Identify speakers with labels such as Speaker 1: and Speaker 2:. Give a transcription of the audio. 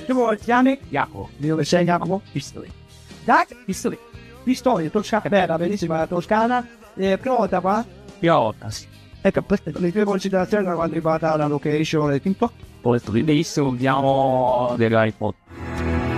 Speaker 1: Come ti chiami? Jacopo. Di dove sei, Jacopo? Pistoli. Dai, Pistoli. Pistoli, Toscana, bella, bellissima Toscana. Prima volta qua? Prima volta, sì. Ecco, le tue considerazioni da quanto riguarda la location e tutto? Poi benissimo, diamo dell'iPod.